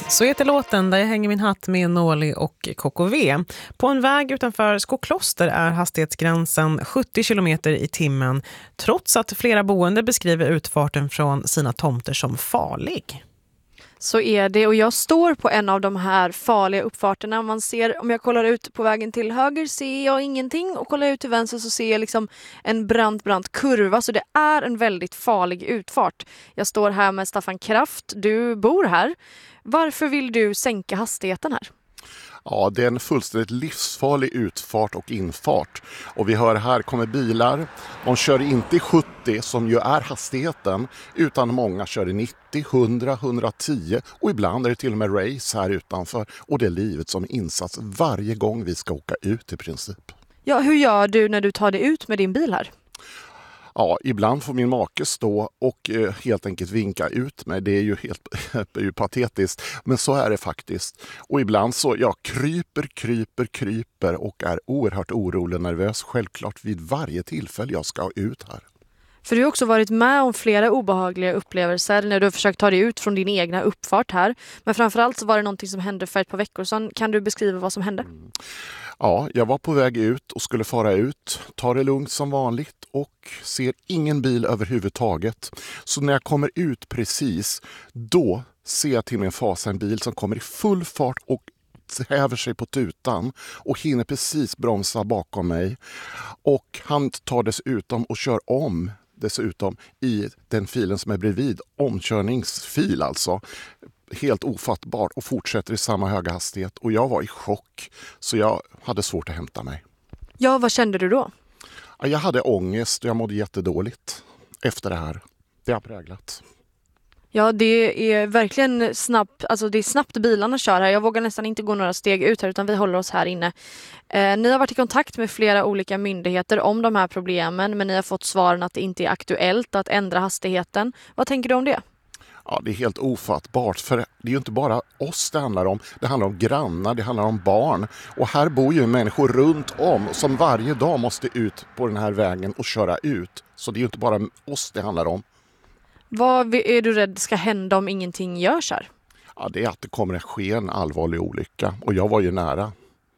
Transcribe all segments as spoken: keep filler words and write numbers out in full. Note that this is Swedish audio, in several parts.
Så heter låten där jag hänger min hatt med Nåli och K K V. På en väg utanför Skokloster är hastighetsgränsen sjuttio kilometer i timmen, trots att flera boende beskriver utfarten från sina tomter som farlig. Så är det, och jag står på en av de här farliga uppfarterna. Man ser, om jag kollar ut på vägen till höger ser jag ingenting, och kollar ut till vänster så ser jag liksom en brant, brant kurva. Så det är en väldigt farlig utfart. Jag står här med Staffan Kraft, du bor här. Varför vill du sänka hastigheten här? Ja, det är en fullständigt livsfarlig utfart och infart. Och vi hör här kommer bilar. De kör inte i sjuttio som ju är hastigheten, utan många kör i nittio, hundra, hundratio och ibland är det till och med race här utanför. Och det är livet som insats varje gång vi ska åka ut i princip. Ja, hur gör du när du tar dig ut med din bil här? Ja, ibland får min make stå och eh, helt enkelt vinka ut mig. Det är ju helt är ju patetiskt, men så är det faktiskt. Och ibland så, ja, kryper, kryper, kryper och är oerhört orolig och nervös. Självklart vid varje tillfälle jag ska ut här. För du har också varit med om flera obehagliga upplevelser när du har försökt ta dig ut från din egna uppfart här. Men framförallt så var det någonting som hände för ett par veckor sedan. Kan du beskriva vad som hände? Mm. Ja, jag var på väg ut och skulle fara ut. Ta det lugnt som vanligt och ser ingen bil överhuvudtaget. Så när jag kommer ut precis, då ser jag till min fasa en bil som kommer i full fart och häver sig på tutan och hinner precis bromsa bakom mig. Och han tar dessutom och kör om dessutom i den filen som är bredvid, omkörningsfil alltså. Helt ofattbart, och fortsätter i samma höga hastighet. Och jag var i chock, så jag hade svårt att hämta mig. Ja, vad kände du då? Jag hade ångest och jag mådde jättedåligt efter det här. Det har präglat. Ja, det är verkligen snabbt, alltså det är snabbt bilarna kör här. Jag vågar nästan inte gå några steg ut här, utan vi håller oss här inne. Eh, ni har varit i kontakt med flera olika myndigheter om de här problemen, men ni har fått svaren att det inte är aktuellt att ändra hastigheten. Vad tänker du om det? Ja, det är helt ofattbart, för det är ju inte bara oss det handlar om. Det handlar om grannar, det handlar om barn. Och här bor ju människor runt om som varje dag måste ut på den här vägen och köra ut. Så det är ju inte bara oss det handlar om. Vad är du rädd ska hända om ingenting görs här? Ja, det är att det kommer att ske en allvarlig olycka. Och jag var ju nära.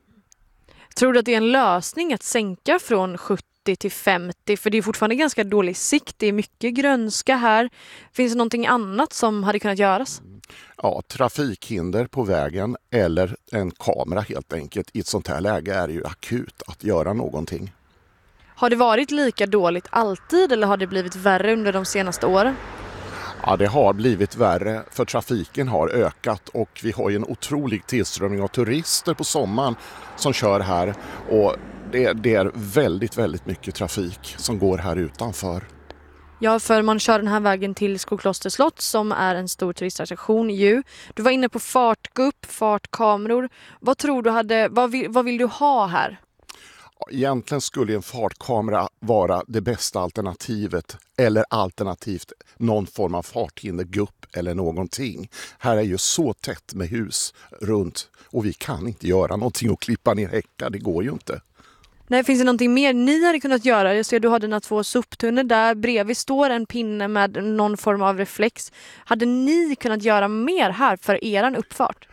Tror du att det är en lösning att sänka från sjuttio till femtio? För det är fortfarande ganska dålig sikt. Det är mycket grönska här. Finns det någonting annat som hade kunnat göras? Ja, trafikhinder på vägen eller en kamera helt enkelt. I ett sånt här läge är det ju akut att göra någonting. Har det varit lika dåligt alltid, eller har det blivit värre under de senaste åren? Ja, det har blivit värre, för trafiken har ökat och vi har ju en otrolig tillströmning av turister på sommaren som kör här, och det, det är väldigt, väldigt mycket trafik som går här utanför. Ja, för man kör den här vägen till Skokloster slott som är en stor turistattraktion ju. Du var inne på fartgupp, fartkameror. Vad tror du hade, vad vill, vad vill du ha här? Egentligen skulle en fartkamera vara det bästa alternativet, eller alternativt någon form av farthindergupp eller någonting. Här är ju så tätt med hus runt och vi kan inte göra någonting och klippa ner häckar, det går ju inte. Nej, finns det någonting mer ni hade kunnat göra? Jag ser att du har dina två soptunnor där. Bredvid står en pinne med någon form av reflex. Hade ni kunnat göra mer här för eran uppfart?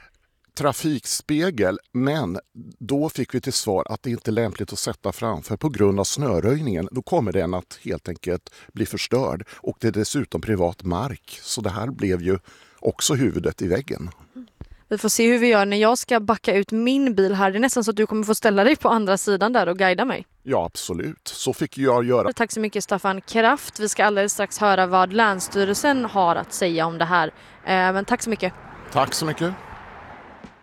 Trafikspegel, men då fick vi till svar att det inte är lämpligt att sätta framför på grund av snöröjningen. Då kommer den att helt enkelt bli förstörd, och det är dessutom privat mark. Så det här blev ju också huvudet i väggen. Vi får se hur vi gör när jag ska backa ut min bil här. Det är nästan så att du kommer få ställa dig på andra sidan där och guida mig. Ja, absolut. Så fick jag göra. Tack så mycket, Staffan Kraft. Vi ska alldeles strax höra vad Länsstyrelsen har att säga om det här. Men tack så mycket. Tack så mycket.